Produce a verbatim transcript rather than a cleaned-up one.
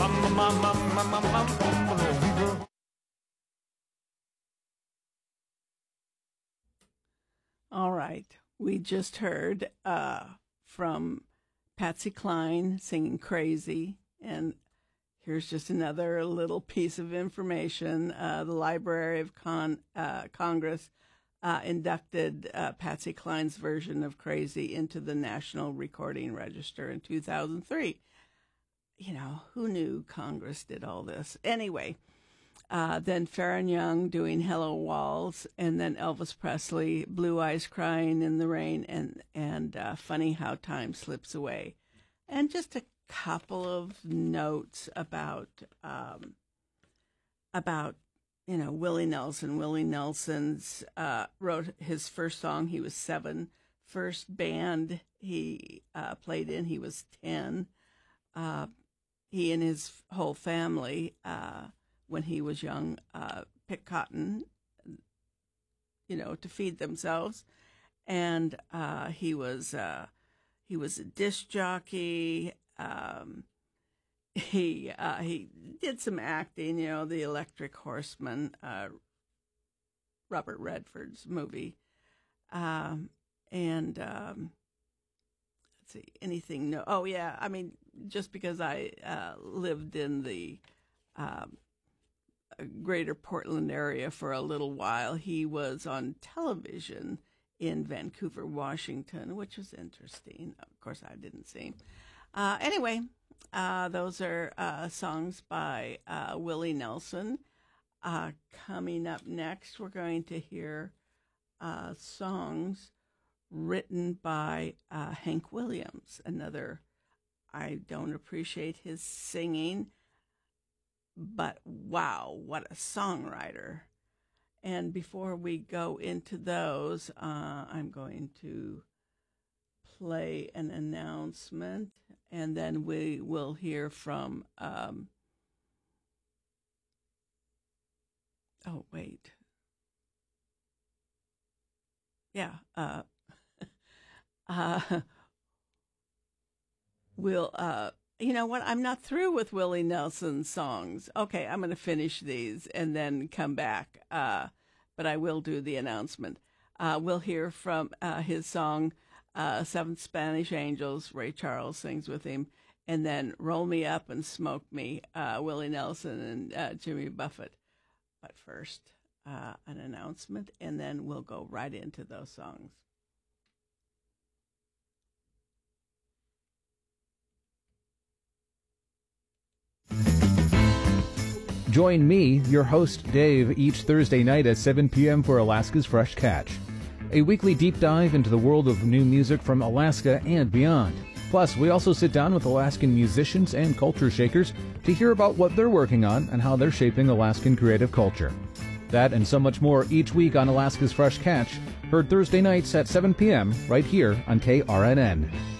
All right. We just heard uh, from Patsy Cline singing Crazy. And here's just another little piece of information. Uh, the Library of Con- uh, Congress uh, inducted uh, Patsy Cline's version of Crazy into the National Recording Register in two thousand three. You know, who knew Congress did all this? Anyway, uh, then Farron Young doing Hello Walls, and then Elvis Presley, Blue Eyes Crying in the Rain, and, and uh, Funny How Time Slips Away. And just a couple of notes about, um, about you know, Willie Nelson. Willie Nelson's uh, wrote his first song, he was seven. First band he uh, played in, he was ten. Uh, he and his whole family, uh, when he was young, uh, picked cotton, you know, to feed themselves. And uh, he was uh, he was a disc jockey. Um, he uh, he did some acting, you know, the Electric Horseman, uh, Robert Redford's movie, um, and. Um, See, anything no oh yeah I mean, just because I uh, lived in the um, greater Portland area for a little while, he was on television in Vancouver, Washington, which was interesting. Of course I didn't see him. Uh, anyway, uh, those are uh, songs by uh, Willie Nelson. Uh, coming up next, we're going to hear uh, songs written by uh, Hank Williams, another, I don't appreciate his singing, but wow, what a songwriter. And before we go into those, uh, I'm going to play an announcement, and then we will hear from, um, oh, wait. Yeah, uh, Uh, we'll, uh, you know what? I'm not through with Willie Nelson's songs. Okay, I'm going to finish these and then come back. Uh, but I will do the announcement. Uh, we'll hear from uh, his song, uh, Seven Spanish Angels. Ray Charles sings with him. And then Roll Me Up and Smoke Me, uh, Willie Nelson and uh, Jimmy Buffett. But first, uh, an announcement, and then we'll go right into those songs. Join me, your host Dave, each Thursday night at seven p.m. for Alaska's Fresh Catch, a weekly deep dive into the world of new music from Alaska and beyond. Plus, we also sit down with Alaskan musicians and culture shakers to hear about what they're working on and how they're shaping Alaskan creative culture. That and so much more each week on Alaska's Fresh Catch, heard Thursday nights at seven p.m. right here on K R N N.